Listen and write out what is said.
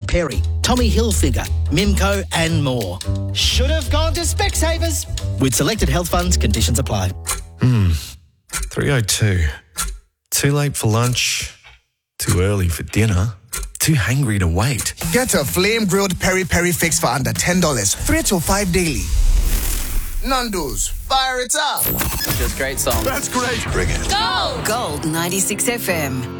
Perry, Tommy Hilfiger, Mimco and more. Should have gone to Specsavers. With selected health funds, conditions apply. 3:02. Too late for lunch, too early for dinner, too hungry to wait. Get a flame-grilled peri-peri fix for under $10, 3 to 5 daily. Nando's, fire it up. Just great song. That's great. Bring it. Gold 96 FM.